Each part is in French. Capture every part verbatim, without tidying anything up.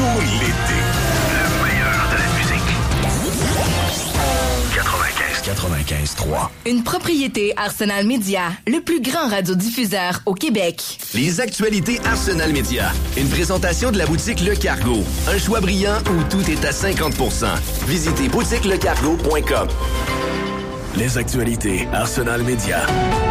tout l'été. Le meilleur de la musique. quatre-vingt-quinze quatre-vingt-quinze trois. Une propriété Arsenal Media, le plus grand radiodiffuseur au Québec. Les actualités Arsenal Media. Une présentation de la boutique Le Cargo. Un choix brillant où tout est à cinquante pour cent. Visitez boutique le cargo point com. Les actualités Arsenal Media.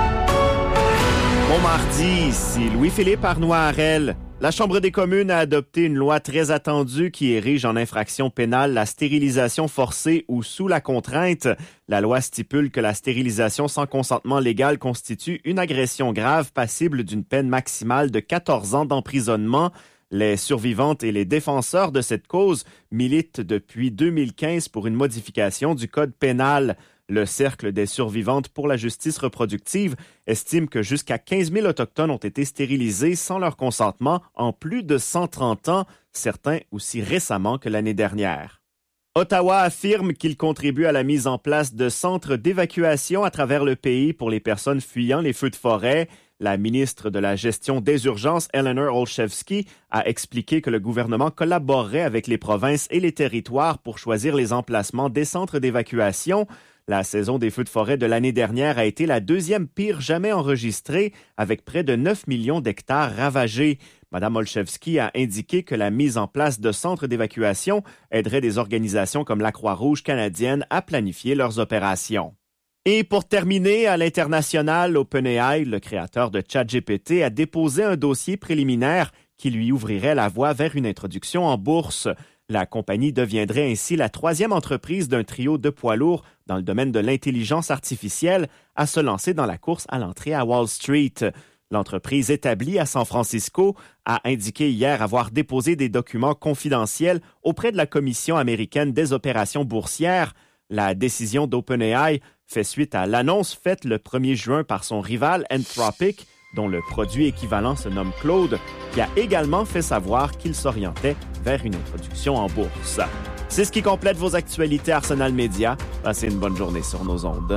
Bon mardi, ici Louis-Philippe Arnois-Harel. La Chambre des communes a adopté une loi très attendue qui érige en infraction pénale la stérilisation forcée ou sous la contrainte. La loi stipule que la stérilisation sans consentement légal constitue une agression grave passible d'une peine maximale de quatorze ans d'emprisonnement. Les survivantes et les défenseurs de cette cause militent depuis deux mille quinze pour une modification du code pénal. Le Cercle des survivantes pour la justice reproductive estime que jusqu'à quinze mille Autochtones ont été stérilisés sans leur consentement en plus de cent trente ans, certains aussi récemment que l'année dernière. Ottawa affirme qu'il contribue à la mise en place de centres d'évacuation à travers le pays pour les personnes fuyant les feux de forêt. La ministre de la Gestion des urgences, Eleanor Olszewski, a expliqué que le gouvernement collaborerait avec les provinces et les territoires pour choisir les emplacements des centres d'évacuation. La saison des feux de forêt de l'année dernière a été la deuxième pire jamais enregistrée, avec près de neuf millions d'hectares ravagés. Mme Olszewski a indiqué que la mise en place de centres d'évacuation aiderait des organisations comme la Croix-Rouge canadienne à planifier leurs opérations. Et pour terminer, à l'international, OpenAI, le créateur de ChatGPT, a déposé un dossier préliminaire qui lui ouvrirait la voie vers une introduction en bourse. La compagnie deviendrait ainsi la troisième entreprise d'un trio de poids lourds dans le domaine de l'intelligence artificielle à se lancer dans la course à l'entrée à Wall Street. L'entreprise établie à San Francisco a indiqué hier avoir déposé des documents confidentiels auprès de la Commission américaine des opérations boursières. La décision d'OpenAI fait suite à l'annonce faite le premier juin par son rival Anthropic, dont le produit équivalent se nomme Claude, qui a également fait savoir qu'il s'orientait vers une introduction en bourse. C'est ce qui complète vos actualités Arsenal Media. Passez une bonne journée sur nos ondes.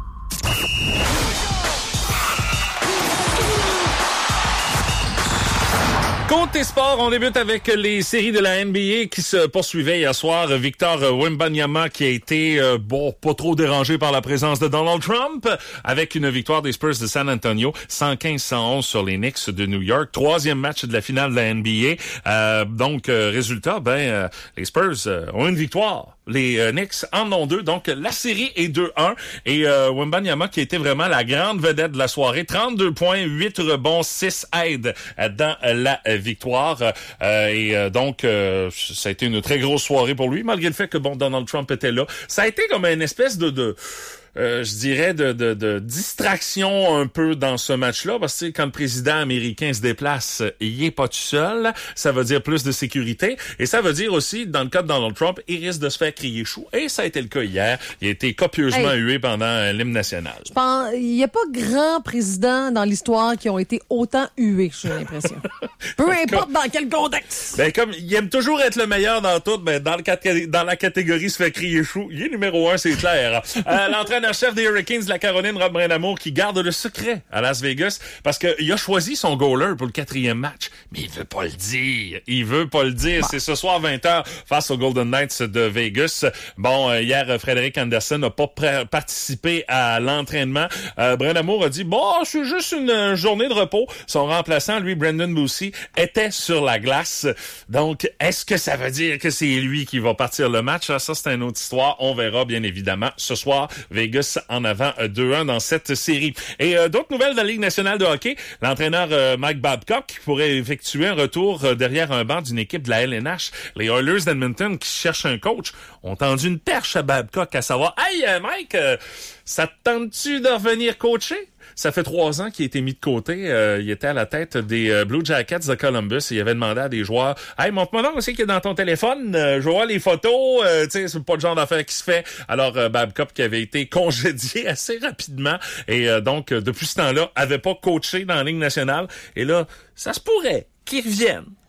Côté sport, on débute avec les séries de la N B A qui se poursuivaient hier soir. Victor Wembanyama qui a été, euh, bon, pas trop dérangé par la présence de Donald Trump, avec une victoire des Spurs de San Antonio, cent quinze à cent onze sur les Knicks de New York. Troisième match de la finale de la N B A. Euh, donc, euh, résultat, ben, euh, les Spurs euh, ont une victoire. Les euh, Knicks en ont deux. Donc, la série est deux un. Et euh, Wembanyama qui a été vraiment la grande vedette de la soirée. trente-deux points, huit rebonds, six aides dans la victoire. Euh, et euh, donc, euh, ça a été une très grosse soirée pour lui, malgré le fait que, bon, Donald Trump était là. Ça a été comme une espèce de... de Euh, je dirais de, de, de distraction un peu dans ce match-là, parce que quand le président américain se déplace, il est pas tout seul. Ça veut dire plus de sécurité. Et ça veut dire aussi, dans le cas de Donald Trump, il risque de se faire crier chou. Et ça a été le cas hier. Il a été copieusement hey. hué pendant euh, l'hymne national. Je pense, il n'y a pas grand président dans l'histoire qui ont été autant hués, j'ai l'impression. Peu importe dans quel contexte. Ben, comme, il aime toujours être le meilleur dans tout, ben, dans, le, dans la catégorie se fait crier chou, il est numéro un, c'est clair. Euh, l'entraîneur chef des Hurricanes de la Caroline, Rob Brindamour, qui garde le secret à Las Vegas parce qu'il a choisi son goaler pour le quatrième match, mais il veut pas le dire. Il veut pas le dire. Bah. C'est ce soir vingt heures face aux Golden Knights de Vegas. Bon, euh, hier, Frédéric Anderson n'a pas pr- participé à l'entraînement. Euh, Brindamour a dit, bon, c'est juste une journée de repos. Son remplaçant, lui, Brendan Boussy, était sur la glace. Donc, est-ce que ça veut dire que c'est lui qui va partir le match? Ça, c'est une autre histoire. On verra, bien évidemment, ce soir, Vegas en avant deux un dans cette série. Et euh, d'autres nouvelles de la Ligue nationale de hockey. L'entraîneur euh, Mike Babcock pourrait effectuer un retour euh, derrière un banc d'une équipe de la L N H. Les Oilers d'Edmonton qui cherchent un coach ont tendu une perche à Babcock à savoir « Hey euh, Mike, euh, ça te tente-tu de revenir coacher? » Ça fait trois ans qu'il a été mis de côté. Euh, il était à la tête des euh, Blue Jackets de Columbus et il avait demandé à des joueurs « Hey, montre-moi donc aussi qu'il est dans ton téléphone. Euh, je vois les photos. Euh, tu sais, c'est pas le genre d'affaire qui se fait. » Alors, euh, Babcock qui avait été congédié assez rapidement et euh, donc, euh, depuis ce temps-là, avait pas coaché dans la Ligue nationale. Et là, ça se pourrait qu'il revienne.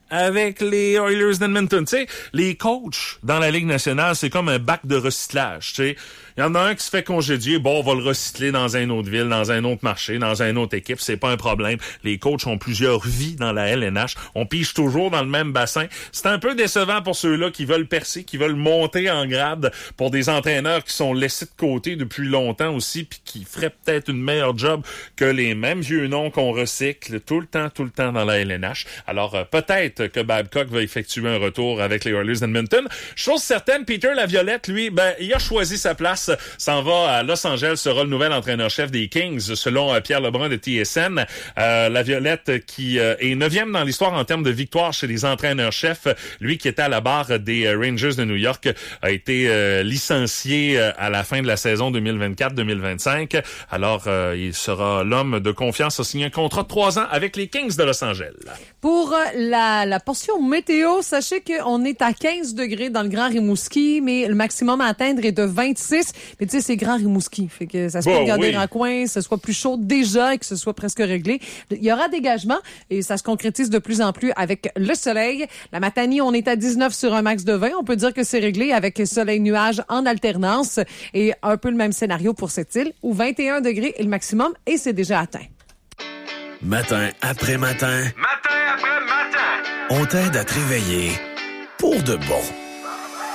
avec les Oilers d'Edmonton. Tu sais, les coachs dans la Ligue nationale, c'est comme un bac de recyclage, tu sais. Il y en a un qui se fait congédier, bon, on va le recycler dans une autre ville, dans un autre marché, dans une autre équipe, c'est pas un problème. Les coachs ont plusieurs vies dans la L N H. On pige toujours dans le même bassin. C'est un peu décevant pour ceux-là qui veulent percer, qui veulent monter en grade, pour des entraîneurs qui sont laissés de côté depuis longtemps aussi, puis qui feraient peut-être une meilleure job que les mêmes vieux noms qu'on recycle tout le temps, tout le temps dans la L N H. Alors, euh, peut-être que Babcock va effectuer un retour avec les Oilers d'Edmonton. Chose certaine, Peter Laviolette, lui, ben, il a choisi sa place, s'en va à Los Angeles, sera le nouvel entraîneur-chef des Kings, selon euh, Pierre Lebrun de T S N. Euh, Laviolette, qui euh, est neuvième dans l'histoire en termes de victoires chez les entraîneurs-chefs, lui qui était à la barre des euh, Rangers de New York, a été euh, licencié euh, à la fin de la saison deux mille vingt-quatre deux mille vingt-cinq. Alors, euh, il sera l'homme de confiance, a signé un contrat de trois ans avec les Kings de Los Angeles. Pour euh, la, la portion météo, sachez qu'on est à quinze degrés dans le Grand Rimouski, mais le maximum à atteindre est de vingt-six. Mais tu sais, c'est Grand Rimouski, fait que ça se peut bah, regarder oui. en coin, que ce soit plus chaud déjà et que ce soit presque réglé. Il y aura dégagement et ça se concrétise de plus en plus avec le soleil. La Matanie, on est à dix-neuf sur un max de vingt. On peut dire que c'est réglé avec soleil-nuage en alternance et un peu le même scénario pour cette île où vingt et un degrés est le maximum et c'est déjà atteint. Matin après matin, Matin après matin, on t'aide à te réveiller pour de bon.